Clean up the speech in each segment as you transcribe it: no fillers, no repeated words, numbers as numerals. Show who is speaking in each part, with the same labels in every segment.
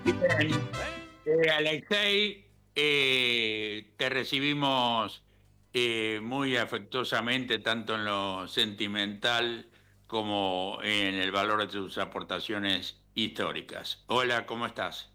Speaker 1: Bien, Alexei, te recibimos muy afectuosamente, tanto en lo sentimental como en el valor de tus aportaciones históricas. Hola, ¿cómo estás?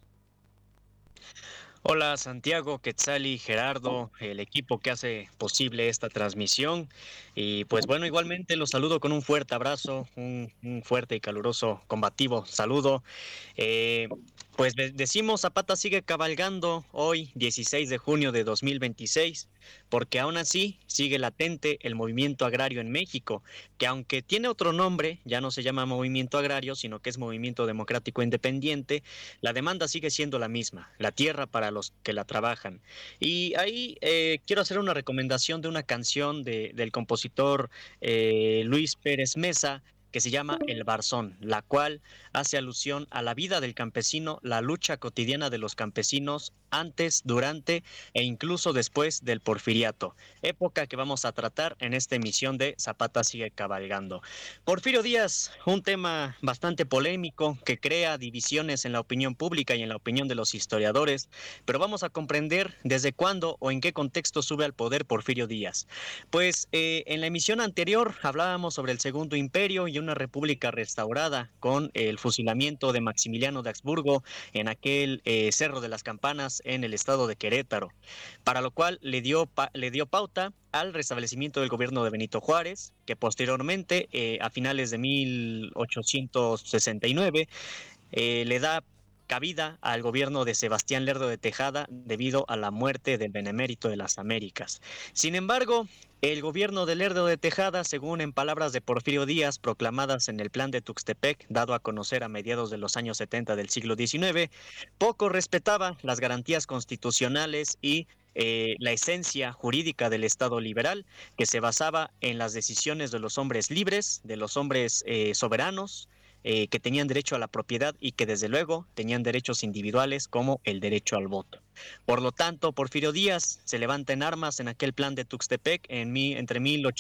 Speaker 2: Hola Santiago, Quetzali, Gerardo, el equipo que hace posible esta transmisión. Y pues bueno, igualmente los saludo con un fuerte abrazo, un fuerte y caluroso combativo saludo. Eh, Decimos Zapata sigue cabalgando hoy, 16 de junio de 2026, porque aún así sigue latente el movimiento agrario en México, que aunque tiene otro nombre, ya no se llama movimiento agrario, sino que es movimiento democrático independiente. La demanda sigue siendo la misma, la tierra para los que la trabajan. Y ahí quiero hacer una recomendación de una canción del compositor Luis Pérez Mesa, que se llama El Barzón, la cual hace alusión a la vida del campesino, la lucha cotidiana de los campesinos antes, durante e incluso después del porfiriato, época que vamos a tratar en esta emisión de Zapata sigue cabalgando. Porfirio Díaz, un tema bastante polémico que crea divisiones en la opinión pública y en la opinión de los historiadores, pero vamos a comprender desde cuándo o en qué contexto sube al poder Porfirio Díaz. Pues en la emisión anterior hablábamos sobre el Segundo Imperio y una república restaurada con el fusilamiento de Maximiliano de Habsburgo en aquel Cerro de las Campanas en el estado de Querétaro, para lo cual le dio pauta al restablecimiento del gobierno de Benito Juárez, que posteriormente, a finales de 1869, le da cabida al gobierno de Sebastián Lerdo de Tejada debido a la muerte del Benemérito de las Américas. Sin embargo, el gobierno de Lerdo de Tejada, según en palabras de Porfirio Díaz, proclamadas en el Plan de Tuxtepec, dado a conocer a mediados de los años 70 del siglo XIX, poco respetaba las garantías constitucionales y la esencia jurídica del Estado liberal, que se basaba en las decisiones de los hombres libres, de los hombres soberanos, que tenían derecho a la propiedad y que desde luego tenían derechos individuales como el derecho al voto. Por lo tanto, Porfirio Díaz se levanta en armas en aquel plan de Tuxtepec entre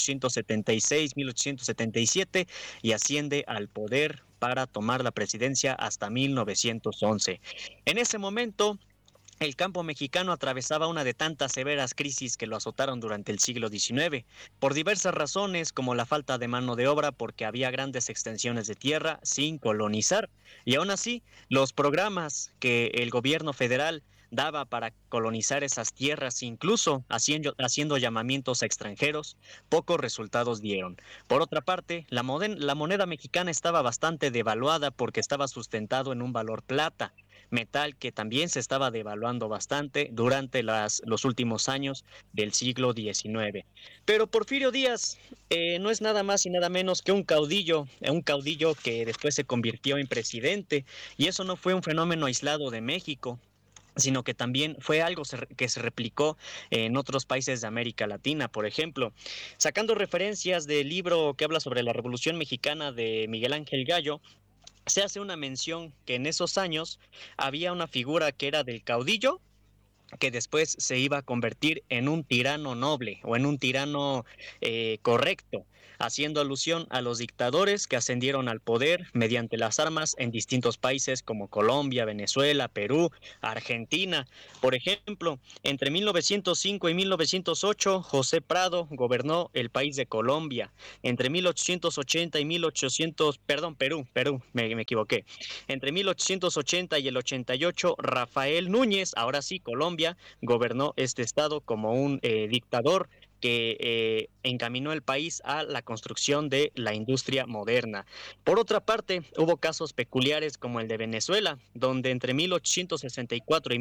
Speaker 2: 1876 y 1877 y asciende al poder para tomar la presidencia hasta 1911. En ese momento, el campo mexicano atravesaba una de tantas severas crisis que lo azotaron durante el siglo XIX, por diversas razones como la falta de mano de obra porque había grandes extensiones de tierra sin colonizar, y aún así los programas que el gobierno federal daba para colonizar esas tierras, incluso haciendo llamamientos a extranjeros, pocos resultados dieron. Por otra parte, la moneda mexicana estaba bastante devaluada porque estaba sustentado en un valor plata, metal que también se estaba devaluando bastante durante los últimos años del siglo XIX. Pero Porfirio Díaz no es nada más y nada menos que un caudillo que después se convirtió en presidente, y eso no fue un fenómeno aislado de México, sino que también fue algo que se replicó en otros países de América Latina. Por ejemplo, sacando referencias del libro que habla sobre la Revolución Mexicana de Miguel Ángel Gallo, se hace una mención que en esos años había una figura que era del caudillo, que después se iba a convertir en un tirano noble o en un tirano correcto, haciendo alusión a los dictadores que ascendieron al poder mediante las armas en distintos países como Colombia, Venezuela, Perú, Argentina. Por ejemplo, entre 1905 y 1908, José Prado gobernó el país de Colombia. Entre 1880 y 1800, perdón, me equivoqué. Entre 1880 y el 88, Rafael Núñez, ahora sí, Colombia, gobernó este estado como un dictador que encaminó el país a la construcción de la industria moderna. Por otra parte, hubo casos peculiares como el de Venezuela, donde entre 1864 y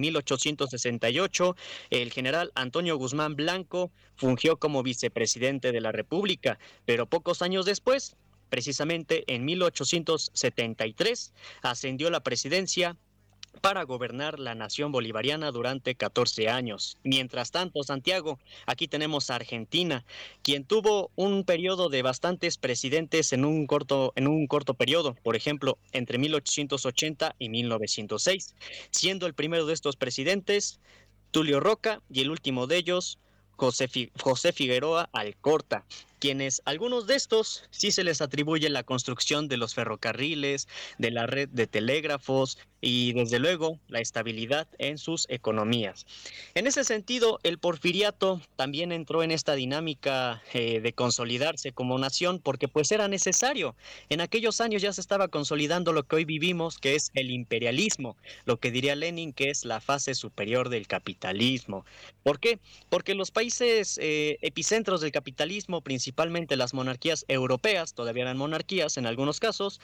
Speaker 2: 1868 el general Antonio Guzmán Blanco fungió como vicepresidente de la República, pero pocos años después, precisamente en 1873, ascendió a la presidencia para gobernar la nación bolivariana durante 14 años. Mientras tanto, Santiago, aquí tenemos a Argentina, quien tuvo un periodo de bastantes presidentes en un corto periodo, por ejemplo, entre 1880 y 1906, siendo el primero de estos presidentes Tulio Roca y el último de ellos José Figueroa Alcorta. quienes algunos de estos sí se les atribuye la construcción de los ferrocarriles, de la red de telégrafos y desde luego la estabilidad en sus economías. En ese sentido, el porfiriato también entró en esta dinámica de consolidarse como nación porque pues era necesario. En aquellos años ya se estaba consolidando lo que hoy vivimos, que es el imperialismo, lo que diría Lenin que es la fase superior del capitalismo. ¿Por qué? Porque los países epicentros del capitalismo, principalmente las monarquías europeas, todavía eran monarquías en algunos casos,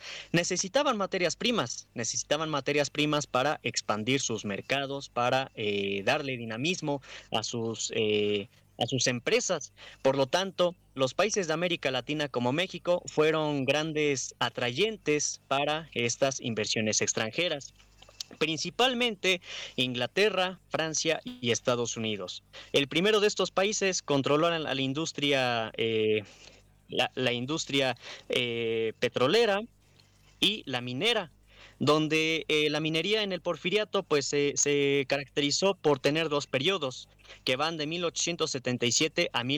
Speaker 2: necesitaban materias primas para expandir sus mercados, para darle dinamismo a a sus empresas. Por lo tanto, los países de América Latina como México fueron grandes atrayentes para estas inversiones extranjeras, principalmente Inglaterra, Francia y Estados Unidos. El primero de estos países controló a la industria, la industria petrolera y la minera, donde la minería en el Porfiriato pues se caracterizó por tener dos periodos que van de 1877 a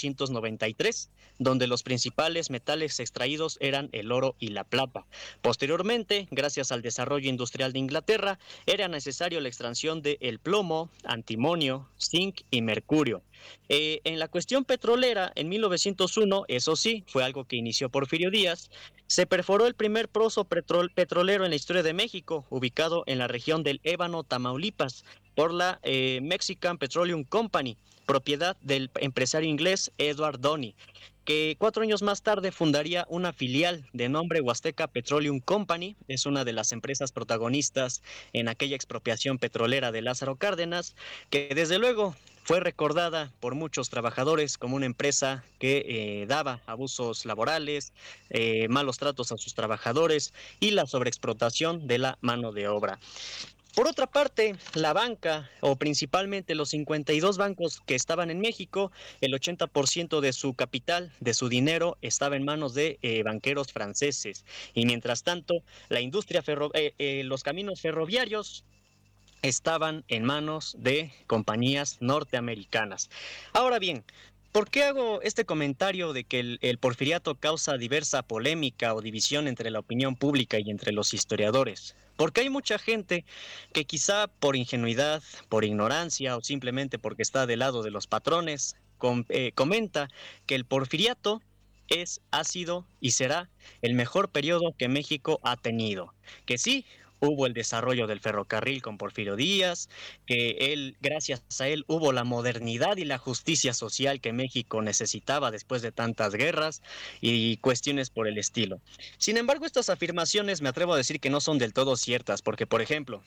Speaker 2: 1893, donde los principales metales extraídos eran el oro y la plata. Posteriormente, gracias al desarrollo industrial de Inglaterra, era necesario la extracción de el plomo, antimonio, zinc y mercurio. En la cuestión petrolera, en 1901, eso sí, fue algo que inició Porfirio Díaz, se perforó el primer pozo petrolero en la historia de México, ubicado en la región del Ébano, Tamaulipas, por la Mexican Petroleum Company, propiedad del empresario inglés Edward Donny, que 4 años más tarde fundaría una filial de nombre Huasteca Petroleum Company. Es una de las empresas protagonistas en aquella expropiación petrolera de Lázaro Cárdenas, que desde luego fue recordada por muchos trabajadores como una empresa que daba abusos laborales, malos tratos a sus trabajadores y la sobreexplotación de la mano de obra. Por otra parte, la banca, o principalmente los 52 bancos que estaban en México, el 80% de su capital, de su dinero, estaba en manos de banqueros franceses. Y mientras tanto, la industria los caminos ferroviarios estaban en manos de compañías norteamericanas. Ahora bien, ¿por qué hago este comentario de que el porfiriato causa diversa polémica o división entre la opinión pública y entre los historiadores? Porque hay mucha gente que quizá por ingenuidad, por ignorancia o simplemente porque está del lado de los patrones, comenta que el porfiriato ha sido y será el mejor periodo que México ha tenido. Que sí, hubo el desarrollo del ferrocarril con Porfirio Díaz, que gracias a él, hubo la modernidad y la justicia social que México necesitaba después de tantas guerras y cuestiones por el estilo. Sin embargo, estas afirmaciones me atrevo a decir que no son del todo ciertas, porque, por ejemplo,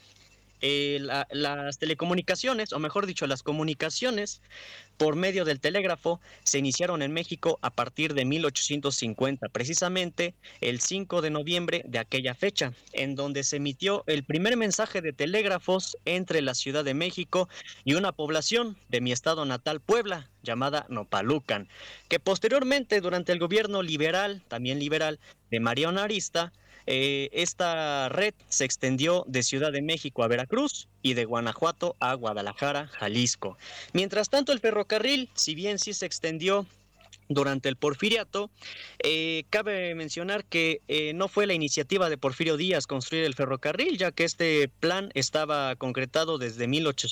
Speaker 2: las telecomunicaciones, o mejor dicho, las comunicaciones por medio del telégrafo se iniciaron en México a partir de 1850, precisamente el 5 de noviembre de aquella fecha, en donde se emitió el primer mensaje de telégrafos entre la Ciudad de México y una población de mi estado natal, Puebla, llamada Nopalucan, que posteriormente, durante el gobierno liberal, también liberal, de Mariano Arista, esta red se extendió de Ciudad de México a Veracruz y de Guanajuato a Guadalajara, Jalisco. Mientras tanto, el ferrocarril, si bien sí se extendió durante el porfiriato, cabe mencionar que no fue la iniciativa de Porfirio Díaz construir el ferrocarril, ya que este plan estaba concretado desde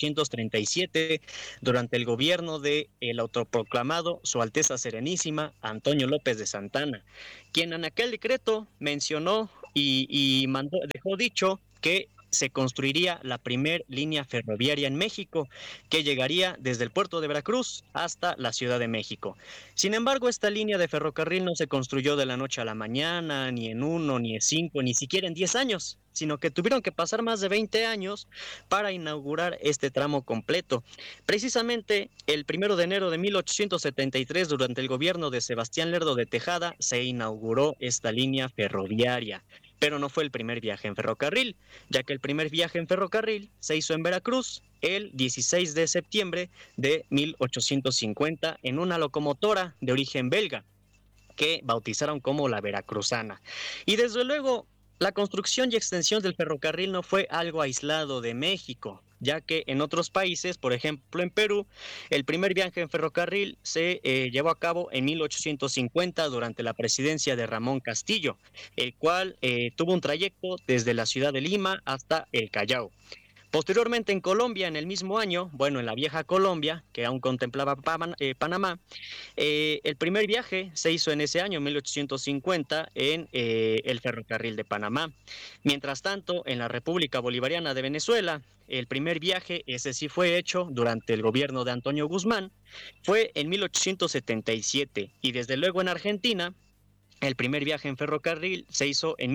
Speaker 2: 1837 durante el gobierno de el autoproclamado Su Alteza Serenísima Antonio López de Santana, quien en aquel decreto mencionó y dejó dicho que se construiría la primer línea ferroviaria en México, que llegaría desde el puerto de Veracruz hasta la Ciudad de México. Sin embargo, esta línea de ferrocarril no se construyó de la noche a la mañana, ni en 1, ni en 5, ni siquiera en 10 años, sino que tuvieron que pasar más de 20 años para inaugurar este tramo completo. Precisamente el 1 de enero de 1873, durante el gobierno de Sebastián Lerdo de Tejada, se inauguró esta línea ferroviaria. Pero no fue el primer viaje en ferrocarril, ya que el primer viaje en ferrocarril se hizo en Veracruz el 16 de septiembre de 1850 en una locomotora de origen belga, que bautizaron como la Veracruzana. Y desde luego, la construcción y extensión del ferrocarril no fue algo aislado de México. ya que en otros países, por ejemplo en Perú, el primer viaje en ferrocarril se llevó a cabo en 1850 durante la presidencia de Ramón Castillo, el cual tuvo un trayecto desde la ciudad de Lima hasta el Callao. Posteriormente en Colombia, en el mismo año, bueno, en la vieja Colombia, que aún contemplaba Panamá, el primer viaje se hizo en ese año, 1850, en el ferrocarril de Panamá. Mientras tanto, en la República Bolivariana de Venezuela, el primer viaje, ese sí fue hecho durante el gobierno de Antonio Guzmán, fue en 1877. Y desde luego en Argentina, el primer viaje en ferrocarril se hizo en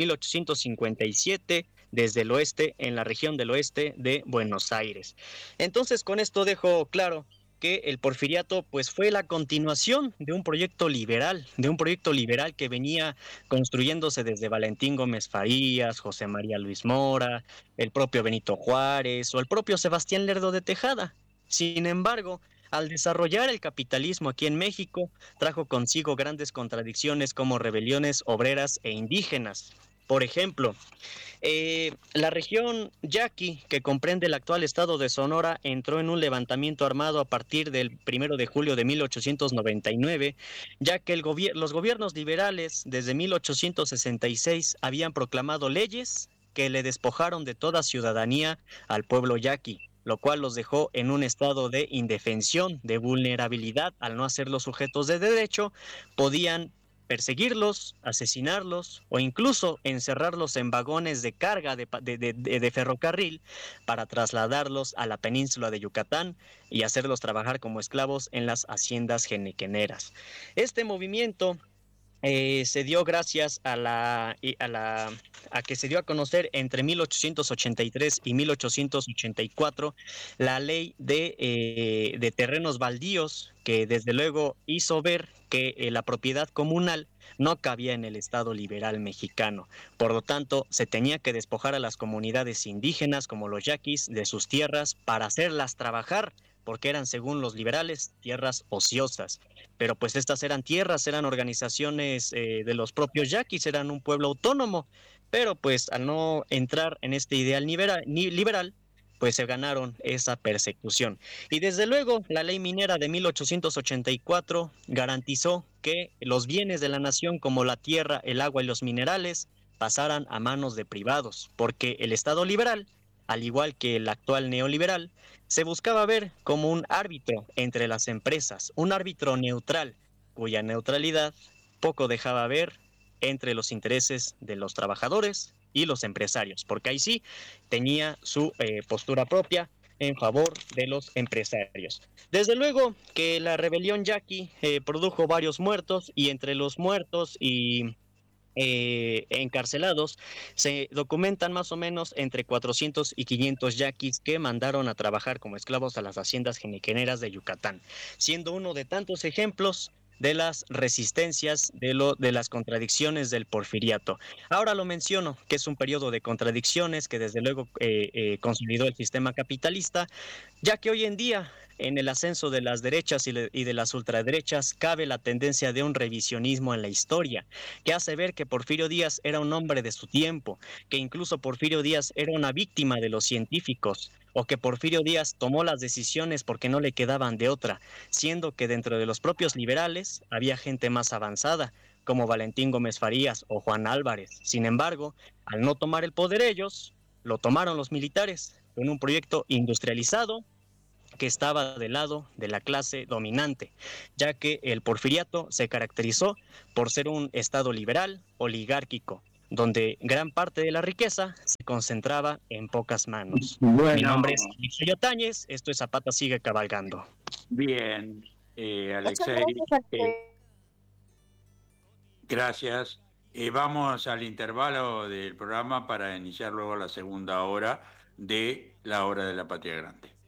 Speaker 2: 1857 desde el oeste, en la región del oeste de Buenos Aires. Entonces, con esto dejo claro que el porfiriato pues fue la continuación de un proyecto liberal que venía construyéndose desde Valentín Gómez Farías, José María Luis Mora, el propio Benito Juárez o el propio Sebastián Lerdo de Tejada. Sin embargo, al desarrollar el capitalismo aquí en México, trajo consigo grandes contradicciones como rebeliones obreras e indígenas. Por ejemplo, la región Yaqui, que comprende el actual estado de Sonora, entró en un levantamiento armado a partir del 1 de julio de 1899, ya que los gobiernos liberales desde 1866 habían proclamado leyes que le despojaron de toda ciudadanía al pueblo yaqui, lo cual los dejó en un estado de indefensión, de vulnerabilidad, al no ser los sujetos de derecho, podían perseguirlos, asesinarlos o incluso encerrarlos en vagones de carga de ferrocarril para trasladarlos a la península de Yucatán y hacerlos trabajar como esclavos en las haciendas genequeneras. Este movimiento se dio gracias a que se dio a conocer entre 1883 y 1884 la ley de terrenos baldíos, que desde luego hizo ver que la propiedad comunal no cabía en el Estado liberal mexicano. Por lo tanto, se tenía que despojar a las comunidades indígenas como los yaquis de sus tierras para hacerlas trabajar, porque eran, según los liberales, tierras ociosas. Pero pues estas eran tierras, eran organizaciones de los propios yaquis, eran un pueblo autónomo, pero pues al no entrar en este ideal liberal, pues se ganaron esa persecución. Y desde luego, la ley minera de 1884 garantizó que los bienes de la nación como la tierra, el agua y los minerales pasaran a manos de privados, porque el Estado liberal, al igual que el actual neoliberal, se buscaba ver como un árbitro entre las empresas, un árbitro neutral, cuya neutralidad poco dejaba ver entre los intereses de los trabajadores y los empresarios, porque ahí sí tenía su postura propia en favor de los empresarios. Desde luego que la rebelión yaqui produjo varios muertos, y entre los muertos y encarcelados, se documentan más o menos entre 400 y 500 yaquis que mandaron a trabajar como esclavos a las haciendas genequeneras de Yucatán, siendo uno de tantos ejemplos de las resistencias, de las contradicciones del porfiriato. Ahora lo menciono, que es un periodo de contradicciones que desde luego consolidó el sistema capitalista, ya que hoy en día, en el ascenso de las derechas y de las ultraderechas, cabe la tendencia de un revisionismo en la historia, que hace ver que Porfirio Díaz era un hombre de su tiempo, que incluso Porfirio Díaz era una víctima de los científicos, o que Porfirio Díaz tomó las decisiones porque no le quedaban de otra, siendo que dentro de los propios liberales había gente más avanzada, como Valentín Gómez Farías o Juan Álvarez. Sin embargo, al no tomar el poder ellos, lo tomaron los militares, con un proyecto industrializado que estaba del lado de la clase dominante, ya que el porfiriato se caracterizó por ser un estado liberal, oligárquico, donde gran parte de la riqueza se concentraba en pocas manos. Mi
Speaker 1: Bueno,
Speaker 2: nombre es Alexei Otañez, esto es Zapata sigue cabalgando.
Speaker 1: bien,
Speaker 3: Muchas
Speaker 1: Alexei,
Speaker 3: gracias,
Speaker 1: eh,
Speaker 3: Alfredo.
Speaker 1: gracias. Vamos al intervalo del programa para iniciar luego la segunda hora de la hora de la Patria Grande.